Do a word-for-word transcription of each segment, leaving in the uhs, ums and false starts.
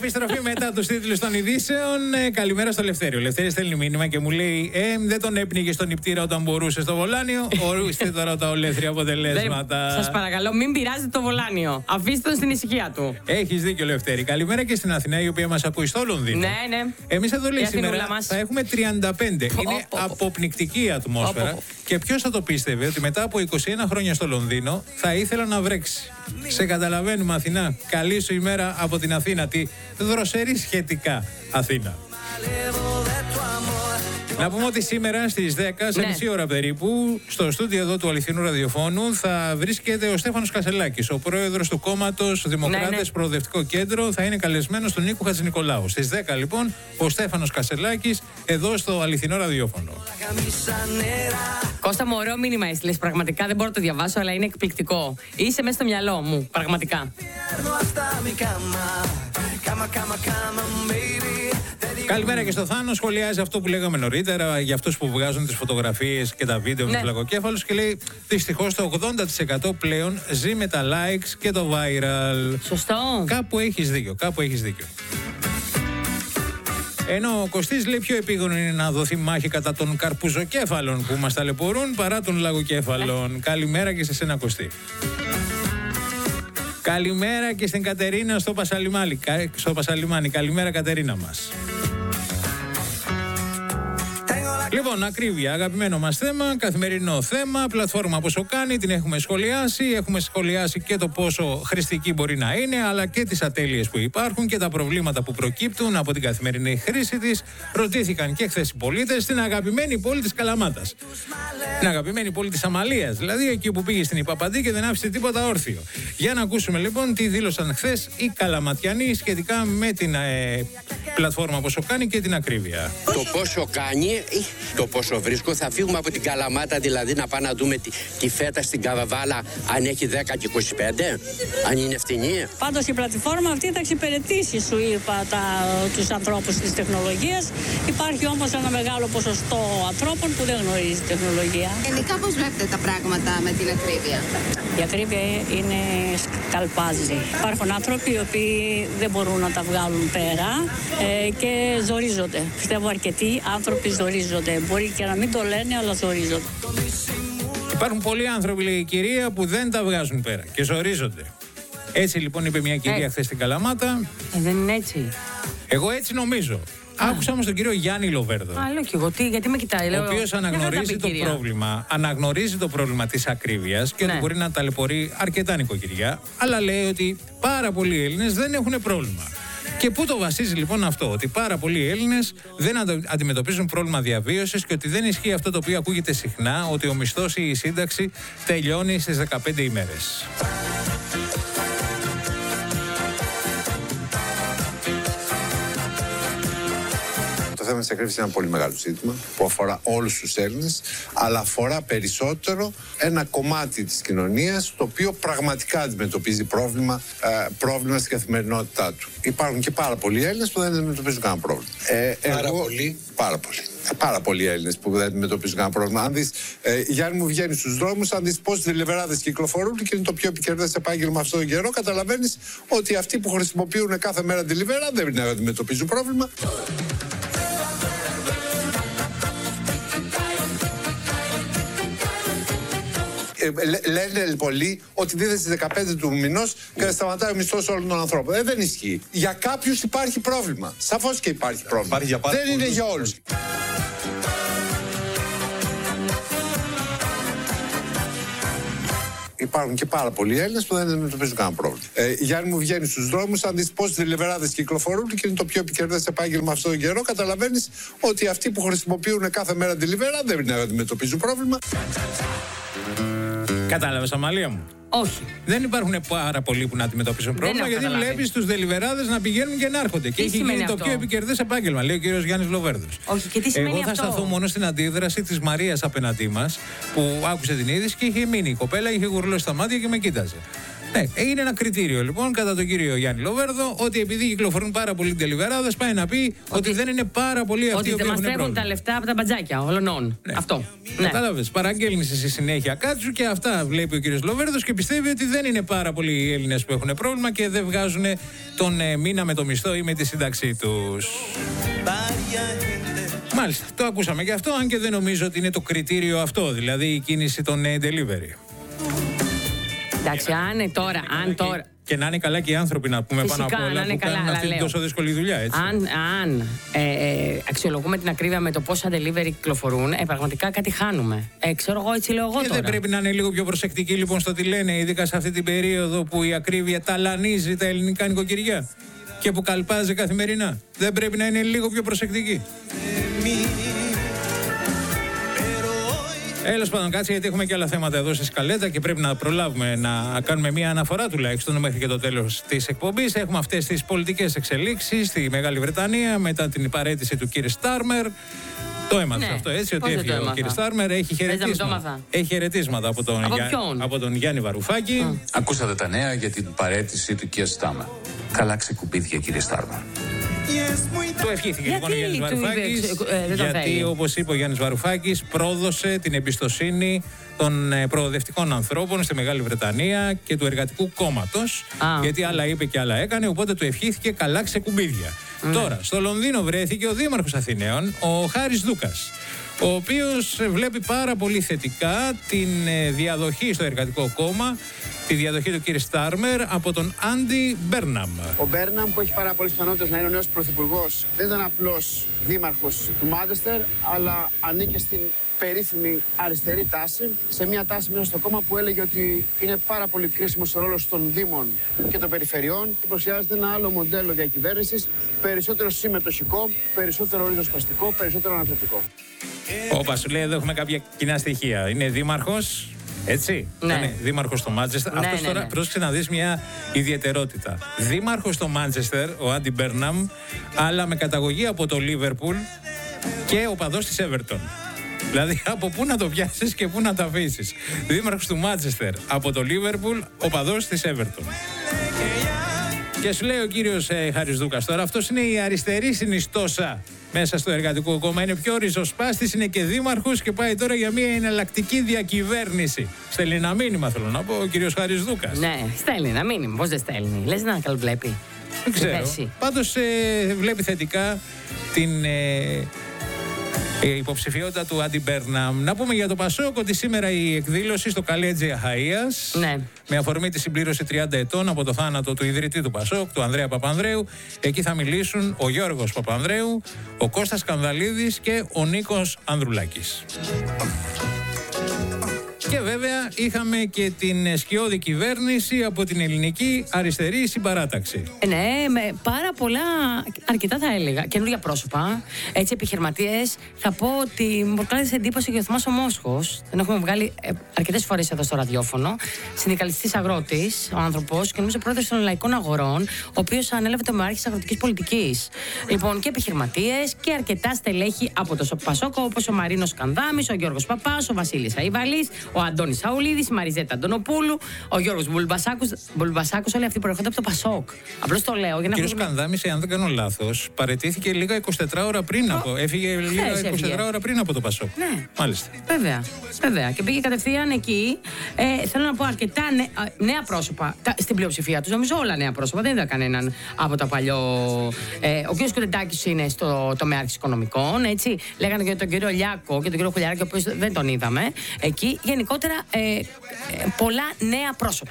επιστροφή μετά τους τίτλους των ειδήσεων. Ε, καλημέρα στο Λευτέριο. Ο Λευτέρης στέλνει μήνυμα και μου λέει: Ε, δεν τον έπνιγε στον νηπτήρα όταν μπορούσε στο βολάνιο. Ορίστε τώρα τα ολέθρια αποτελέσματα. Σας παρακαλώ, μην πειράζετε το βολάνιο. Αφήστε τον στην ησυχία του. Έχεις δίκιο, Λευτέρη. Καλημέρα και στην Αθηνά, η οποία μας ακούει στο Λονδίνο. Ναι, ναι. Εμείς εδώ λέει σήμερα μας. θα έχουμε τριάντα πέντε. Πω, Είναι πω, πω. αποπνικτική η ατμόσφαιρα. Πω, πω. Και ποιος θα το πίστευε ότι μετά από είκοσι ένα χρόνια στο Λονδίνο θα ήθελα να βρέξει. Σε καταλαβαίνουμε, Αθηνά. Καλή σου ημέρα από την Αθήνα. Τη δροσερή σχετικά Αθήνα. Να πούμε ότι σήμερα στις δέκα, σε Ναι. μισή ώρα περίπου, στο στούντιο εδώ του Αληθινού Ραδιοφώνου θα βρίσκεται ο Στέφανος Κασελάκης, ο πρόεδρος του κόμματος Δημοκράτες Ναι, ναι. Προοδευτικό Κέντρο. Θα είναι καλεσμένος του Νίκου Χατζηνικολάου. Στις δέκα λοιπόν, ο Στέφανος Κασελάκης εδώ στο Αληθινό Ραδιόφωνο. Κώστα μου, ωραίο μήνυμα έστειλες. Πραγματικά δεν μπορώ να το διαβάσω, αλλά είναι εκπληκτικό. Είσαι μέσα στο μυαλό μου, πραγματικά. Καλημέρα και στο Θάνο. Σχολιάζει αυτό που λέγαμε νωρίτερα για αυτούς που βγάζουν τις φωτογραφίες και τα βίντεο με Ναι. τους λαγοκέφαλους και λέει: δυστυχώς το ογδόντα τοις εκατό πλέον ζει με τα likes και το viral. Σωστό. Κάπου έχεις δίκιο, κάπου έχεις δίκιο. Ενώ ο Κωστής λέει πιο επίγον είναι να δοθεί μάχη κατά των καρπουζοκέφαλων που μας ταλαιπωρούν παρά των λαγοκέφαλων. Καλημέρα και σε σένα, Κωστή. Καλημέρα και στην Κατερίνα στο Πασαλιμάνι. Στο Πασαλιμάνι. Καλημέρα, Κατερίνα μας. Λοιπόν, ακρίβεια, αγαπημένο μας θέμα, καθημερινό θέμα, πλατφόρμα πόσο κάνει, την έχουμε σχολιάσει. Έχουμε σχολιάσει και το πόσο χρηστική μπορεί να είναι, αλλά και τις ατέλειες που υπάρχουν και τα προβλήματα που προκύπτουν από την καθημερινή χρήση της. Ρωτήθηκαν και χθες οι πολίτες στην αγαπημένη πόλη της Καλαμάτας. Την αγαπημένη πόλη της Αμαλίας, δηλαδή εκεί που πήγε στην Ιπαπαντή και δεν άφησε τίποτα όρθιο. Για να ακούσουμε λοιπόν τι δήλωσαν χθες οι Καλαματιανοί σχετικά με την ε, πλατφόρμα πόσο κάνει και την ακρίβεια. Το πόσο κάνει, το πόσο βρίσκω, θα φύγουμε από την Καλαμάτα, δηλαδή να πάμε να δούμε τη, τη φέτα στην Καβαβάλα, αν έχει δέκα και είκοσι πέντε, αν είναι φθηνή. Πάντως η πλατφόρμα αυτή θα εξυπηρετήσει, σου είπα, τα, τους ανθρώπους της τεχνολογίας. Υπάρχει όμως ένα μεγάλο ποσοστό ανθρώπων που δεν γνωρίζει τεχνολογία. Γενικά πώς βλέπετε τα πράγματα με την ακρίβεια? Η ακρίβεια είναι σκαλπάζι. Υπάρχουν άνθρωποι οι οποίοι δεν μπορούν να τα βγάλουν πέρα ε, και ζορίζονται. Πιστεύω αρκετοί άνθρωποι ζορίζονται. Μπορεί και να μην το λένε, αλλά ζορίζονται. Υπάρχουν πολλοί άνθρωποι, λέει η κυρία, που δεν τα βγάζουν πέρα και ζορίζονται. Έτσι λοιπόν είπε μια κυρία Ε. χθες στην Καλαμάτα. Ε, δεν είναι έτσι. Εγώ έτσι νομίζω. Άκουσα όμως τον κύριο Γιάννη Λοβέρδο. Α, λέω κι εγώ. Τι, γιατί με κοιτάει, λέω. Ο οποίος «Δεν θα τα αναγνωρίζει πει, το κυρία». πρόβλημα, αναγνωρίζει το πρόβλημα της ακρίβειας και Ναι. ότι μπορεί να ταλαιπωρεί αρκετά νοικοκυριά, αλλά λέει ότι πάρα πολλοί Έλληνες δεν έχουν πρόβλημα. Και πού το βασίζει λοιπόν αυτό, ότι πάρα πολλοί Έλληνες δεν αντα- αντιμετωπίζουν πρόβλημα διαβίωσης και ότι δεν ισχύει αυτό το οποίο ακούγεται συχνά, ότι ο μισθός ή η σύνταξη τελειώνει στις δεκαπέντε ημέρες. Το θέμα της ακρίβειας είναι ένα πολύ μεγάλο ζήτημα που αφορά όλους τους Έλληνες, αλλά αφορά περισσότερο ένα κομμάτι της κοινωνίας το οποίο πραγματικά αντιμετωπίζει πρόβλημα, ε, πρόβλημα στην καθημερινότητά του. Υπάρχουν και πάρα πολλοί Έλληνες που δεν αντιμετωπίζουν κανένα πρόβλημα. Ε, Πάρα εγώ- πολλοί. Πάρα πολλοί. Ε, Πάρα πολλοί Έλληνες που δεν αντιμετωπίζουν κανένα πρόβλημα. Αν δεις, ε, Γιάννη μου, βγαίνει στους δρόμους, αν δεις πόσοι δελιβεράδες κυκλοφορούν και είναι το πιο επικερδές επάγγελμα αυτόν τον καιρό, καταλαβαίνεις ότι αυτοί που χρησιμοποιούν κάθε μέρα delivery δεν αντιμετωπίζουν πρόβλημα. Ε, λέ- λένε πολλοί ότι δίδεται στις δεκαπέντε του μηνός και σταματάει ο μισθός όλων των ανθρώπων. Ε, δεν ισχύει. Για κάποιους υπάρχει πρόβλημα. Σαφώς και υπάρχει πρόβλημα. Υπάρχει για πάρα δεν είναι πολλούς. για όλους. Υπάρχουν και πάρα πολλοί Έλληνες που δεν αντιμετωπίζουν κανένα πρόβλημα. Ε, Γιάννη μου, βγαίνει στους δρόμους, αν δεις πόσοι δελιβεράδες κυκλοφορούν και είναι το πιο επικερδές επάγγελμα αυτόν τον καιρό, καταλαβαίνεις ότι αυτοί που χρησιμοποιούν κάθε μέρα delivery δεν αντιμετωπίζουν πρόβλημα. Κατάλαβες, Αμαλία μου? Όχι. Δεν υπάρχουν πάρα πολλοί που να αντιμετωπίσουν πρόβλημα, έχω γιατί καταλάβει. βλέπεις τους δελιβεράδες να πηγαίνουν και να έρχονται. Και Τι έχει σημαίνει γίνει το αυτό? πιο επικερδές επάγγελμα, λέει ο κύριος Γιάννης Λοβέρδος. Όχι, και τι σημαίνει Εγώ θα αυτό? σταθώ μόνο στην αντίδραση της Μαρίας απέναντί μας, που άκουσε την είδηση και είχε μείνει. Η κοπέλα είχε γουρλώσει τα μάτια και με κοίταζε. Ναι, είναι ένα κριτήριο λοιπόν κατά τον κύριο Γιάννη Λοβέρδο ότι επειδή κυκλοφορούν πάρα πολλοί ντελιβεράδες, πάει να πει ότι, ότι δεν είναι πάρα πολλοί αυτοί ότι που μας τρέχουν τα λεφτά από τα μπατζάκια όλων. Ναι. Αυτό. Ναι. Κατάλαβες. Παραγγέλνεις στη συνέχεια κάτι σου και αυτά βλέπει ο κύριος Λοβέρδος και πιστεύει ότι δεν είναι πάρα πολλοί οι Έλληνες που έχουν πρόβλημα και δεν βγάζουν τον ε, μήνα με το μισθό ή με τη σύνταξή τους. Μάλιστα, το ακούσαμε και αυτό, αν και δεν νομίζω ότι είναι το κριτήριο αυτό, δηλαδή η κίνηση των ε, delivery. Εντάξει, αν τώρα, αν τώρα. Και να είναι καλά και οι άνθρωποι, να πούμε. Φυσικά, πάνω απ' όλα που κάνουν αυτή την τόσο δύσκολη δουλειά, έτσι. Αν, αν ε, ε, αξιολογούμε την ακρίβεια με το πόσα delivery κυκλοφορούν, ε, πραγματικά κάτι χάνουμε. Ε, ξέρω εγώ, έτσι λέω εγώ και τώρα. Δεν πρέπει να είναι λίγο πιο προσεκτικοί λοιπόν στο τι λένε, ειδικά σε αυτή την περίοδο που η ακρίβεια ταλανίζει τα ελληνικά νοικοκυριά και που καλπάζει καθημερινά. Δεν πρέπει να είναι λίγο πιο προσεκτικοί. Έλος πάντων, κάτσε γιατί έχουμε και άλλα θέματα εδώ στη σκαλέτα και πρέπει να προλάβουμε να κάνουμε μια αναφορά τουλάχιστον μέχρι και το τέλος της εκπομπής. Έχουμε αυτές τις πολιτικές εξελίξεις στη Μεγάλη Βρετανία μετά την παραίτηση του κύριου Στάρμερ. Το έμαθες ναι. αυτό έτσι, ότι έφυγε ο κύριος Στάρμερ. Έχει χαιρετίσματα, έχει χαιρετίσματα από, τον από, Γιά... από τον Γιάννη Βαρουφάκη. Mm. Ακούσατε τα νέα για την παραίτηση του κύριου Στάρμερ. Καλά ξεκουμπήθηκε κύριε Στάρμερ. Το ευχήθηκε λοιπόν ο Γιάννης Βαρουφάκης, ε, γιατί όπως είπε ο Γιάννης Βαρουφάκης πρόδωσε την εμπιστοσύνη των ε, προοδευτικών ανθρώπων στη Μεγάλη Βρετανία και του Εργατικού Κόμματος, ah. γιατί άλλα είπε και άλλα έκανε, οπότε του ευχήθηκε καλά ξεκουμπίδια. Mm. Τώρα, στο Λονδίνο βρέθηκε ο Δήμαρχος Αθηναίων, ο Χάρης Δούκας, ο οποίος βλέπει πάρα πολύ θετικά την ε, διαδοχή στο Εργατικό Κόμμα, τη διαδοχή του κ. Στάρμερ από τον Άντι Μπέρναμ. Ο Μπέρναμ, που έχει πάρα πολλές πιθανότητες να είναι ο νέος πρωθυπουργός, δεν ήταν απλώς δήμαρχος του Μάντσεστερ, αλλά ανήκε στην περίφημη αριστερή τάση, σε μια τάση μέσα στο κόμμα που έλεγε ότι είναι πάρα πολύ κρίσιμος ο ρόλος των δήμων και των περιφερειών και προσιάζεται ένα άλλο μοντέλο διακυβέρνησης, περισσότερο συμμετοχικό, περισσότερο ριζοσπαστικό, περισσότερο αναπτυκτικό. Όπα, σου λέει εδώ έχουμε κάποια κοινά στοιχεία. Είναι δήμαρχος. Έτσι, ναι. είναι δήμαρχος στο Μάντσεστερ. Ναι, Αυτός ναι, τώρα ναι. πρόσεξε να δεις μια ιδιαιτερότητα. Δήμαρχος στο Μάντσεστερ, ο Άντι Μπέρναμ, αλλά με καταγωγή από το Λίβερπουλ και οπαδός της Έβερτον. Δηλαδή από πού να το πιάσεις και πού να το αφήσεις. Δήμαρχος του Μάντσεστερ από το Λίβερπουλ, οπαδός της Έβερτον. Και σου λέει ο κύριος ε, Χάρης Δούκας τώρα, αυτός είναι η αριστερή συνιστόσα μέσα στο Εργατικό Κόμμα. Είναι πιο ριζοσπάστης, είναι και δήμαρχος και πάει τώρα για μια εναλλακτική διακυβέρνηση. Στέλνει ένα μήνυμα, θέλω να πω, ο κύριος Χάρης Δούκας. Ναι, στέλνει ένα μήνυμα. Πώς δεν στέλνει. Λες να καλοβλέπει. Δεν ξέρω. Πάντως ε, βλέπει θετικά την ε, ε, υποψηφιότητα του Άντι Μπέρναμ. Να πούμε για το Πασόκ ότι σήμερα η εκδήλωση στο Καλέτζι Αχαΐας, ναι. με αφορμή τη συμπλήρωση τριάντα ετών από το θάνατο του ιδρυτή του Πασόκ, του Ανδρέα Παπανδρέου. Εκεί θα μιλήσουν ο Γιώργος Παπανδρέου, ο Κώστας Κανδαλίδης και ο Νίκος Ανδρουλάκης. Και βέβαια είχαμε και την σκιώδη κυβέρνηση από την Ελληνική Αριστερή Συμπαράταξη. Ναι, με πάρα πολλά, αρκετά θα έλεγα, καινούργια πρόσωπα, έτσι επιχειρηματίες. Θα πω ότι μου προκάλεσε εντύπωση και ο Θωμάς ο Μόσχος. Τον έχουμε βγάλει ε, αρκετές φορές εδώ στο ραδιόφωνο. Συνδικαλιστής αγρότης, ο άνθρωπος, και νομίζω πρόεδρος των Λαϊκών Αγορών, ο οποίος ανέλαβε το μεάρχης αγροτικής πολιτικής. Λοιπόν, και επιχειρηματίες και αρκετά στελέχη από το Πασόκο, όπως ο Μαρίνος Κανδάμης, ο Γιώργος Παπάς, ο Βασίλης Αϊβαλής, ο Αντώνης Σαουλίδης, η Μαριζέτα Αντωνοπούλου, ο Γιώργος Μπουλμπασάκος, όλοι αυτοί προέρχονται από το Πασόκ. Απλώς το λέω για να. Ο κύριος Κανδάμης, αν δεν κάνω λάθος, παραιτήθηκε λίγα εικοσιτέσσερα ώρα πριν από. Έφυγε λίγα εικοσιτέσσερα ώρα πριν από το Πασόκ. Ναι. Μάλιστα. Βέβαια. Βέβαια. Και πήγε κατευθείαν εκεί. Ε, θέλω να πω αρκετά νέ, νέα πρόσωπα. Τα, στην πλειοψηφία του. Νομίζω όλα νέα πρόσωπα. Δεν είδα κανέναν από το παλιό. Ε, ο κ. Κουδεντάκης είναι στο τομέαρχης οικονομικών. Έτσι. Λέγανε για τον κύριο Λιάκο και τον κύριο Χουλιαράκη, ο οποίος δεν τον είδαμε. Εκεί γενικότερα ε, ε, πολλά νέα πρόσωπα.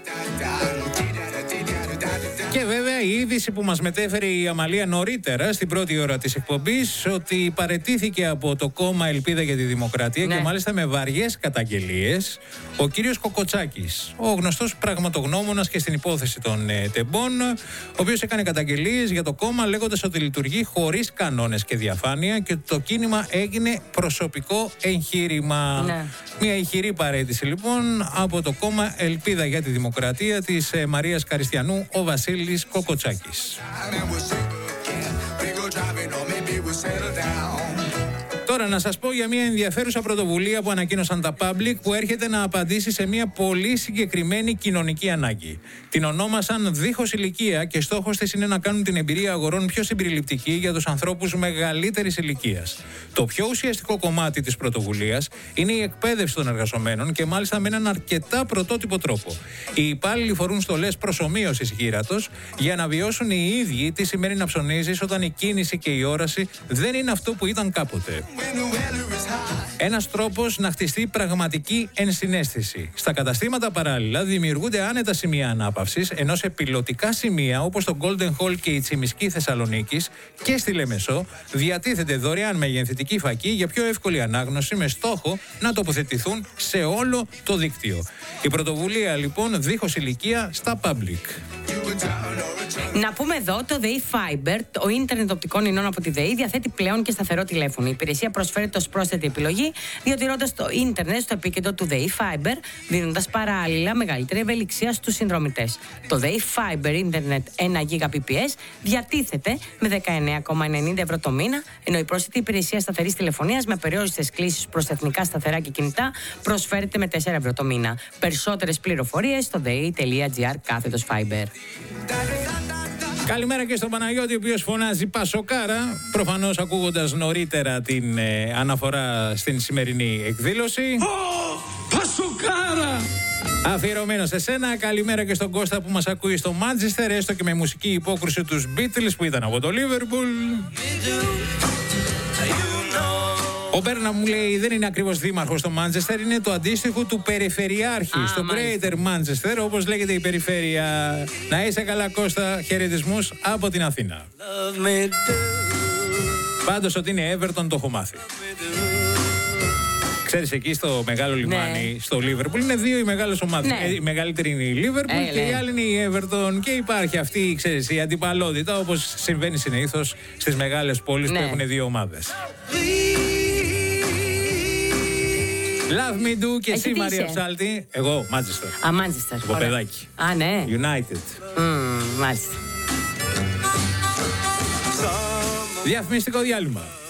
Και βέβαια η είδηση που μας μετέφερε η Αμαλία νωρίτερα στην πρώτη ώρα της εκπομπής, ότι παραιτήθηκε από το κόμμα Ελπίδα για τη Δημοκρατία, ναι. και μάλιστα με βαριές καταγγελίες, ο κύριος Κοκοτσάκης, ο γνωστός πραγματογνώμονας και στην υπόθεση των ε, τεμπών, ο οποίος έκανε καταγγελίες για το κόμμα λέγοντας ότι λειτουργεί χωρίς κανόνες και διαφάνεια και το κίνημα έγινε προσωπικό εγχείρημα. Ναι. Μια ηχηρή παραίτηση λοιπόν από το κόμμα Ελπίδα για τη Δημοκρατία της ε, Μαρίας Καριστιανού, ο Βασίλης Κοκοτσάκης. Τώρα να σας πω για μια ενδιαφέρουσα πρωτοβουλία που ανακοίνωσαν τα Public, που έρχεται να απαντήσει σε μια πολύ συγκεκριμένη κοινωνική ανάγκη. Την ονόμασαν Δίχως Ηλικία και στόχος της είναι να κάνουν την εμπειρία αγορών πιο συμπεριληπτική για τους ανθρώπους μεγαλύτερης ηλικίας. Το πιο ουσιαστικό κομμάτι της πρωτοβουλίας είναι η εκπαίδευση των εργαζομένων και μάλιστα με έναν αρκετά πρωτότυπο τρόπο. Οι υπάλληλοι φορούν στολές προσομοίωσης γύρατος για να βιώσουν οι ίδιοι τι σημαίνει να ψωνίζεις όταν η κίνηση και η όραση δεν είναι αυτό που ήταν κάποτε. Ένας τρόπος να χτιστεί πραγματική ενσυναίσθηση. Στα καταστήματα παράλληλα δημιουργούνται άνετα σημεία ανάπαυσης, ενώ σε πιλωτικά σημεία όπως το Golden Hall και η Τσιμισκή Θεσσαλονίκης και στη Λεμεσό διατίθεται δωρεάν μεγενθητική φακή για πιο εύκολη ανάγνωση, με στόχο να τοποθετηθούν σε όλο το δίκτυο. Η πρωτοβουλία λοιπόν Δίχως Ηλικία στα Public. Να πούμε εδώ, το ΔΕΗ Fiber, το ίντερνετ οπτικών ινών από τη ΔΕΗ, διαθέτει πλέον και σταθερό τηλέφωνο. Η υπηρεσία προσφέρεται ως πρόσθετη επιλογή, διατηρώντας το ίντερνετ στο επίκεντρο του ΔΕΗ Fiber, δίνοντας παράλληλα μεγαλύτερη ευελιξία στους συνδρομητές. Το ΔΕΗ Fiber ίντερνετ ένα γίγαμπιτ διατίθεται με δεκαεννέα κόμμα ενενήντα ευρώ το μήνα, ενώ η πρόσθετη υπηρεσία σταθερής τηλεφωνίας με περιόριστες κλήσεις προς εθνικά σταθερά και κινητά προσφέρεται με τέσσερα ευρώ το μήνα. Περισσότερες πληροφορίες στο dei.gr κάθετος Fiber. Καλημέρα και στον Παναγιώτη, ο οποίος φωνάζει Πασοκάρα, προφανώς ακούγοντας νωρίτερα την ε, αναφορά στην σημερινή εκδήλωση. Oh, Πασοκάρα! Αφιερωμένο σε σένα. Καλημέρα και στον Κώστα που μας ακούει στο Μάντσεστερ, έστω και με μουσική υπόκριση τους Beatles που ήταν από το Λίβερπουλ. Ο Μπέρνα μου λέει δεν είναι ακριβώς δήμαρχος στο Μάντσεστερ, είναι το αντίστοιχο του περιφερειάρχη ah, στο Greater Manchester, όπως λέγεται η περιφέρεια. Να είσαι καλά Κώστα, χαιρετισμούς από την Αθήνα. Πάντως ότι είναι Everton το έχω μάθει. Ξέρεις, εκεί στο μεγάλο λιμάνι, ναι, στο Λίβερπουλ, είναι δύο οι μεγάλες ομάδες. Ναι. Η μεγαλύτερη είναι η Λίβερπουλ ε, και ναι. η άλλη είναι η Everton. Και υπάρχει αυτή, ξέρεις, η αντιπαλότητα, όπως συμβαίνει συνήθως στις μεγάλες πόλεις, ναι, που έχουν δύο ομάδες. Love me do και εσύ Μαρία Ψάλτη. Εγώ, Manchester. Α, Manchester. Το παιδάκι. Α, ναι. United. Mm, μάλιστα. Διαφημιστικό διάλειμμα.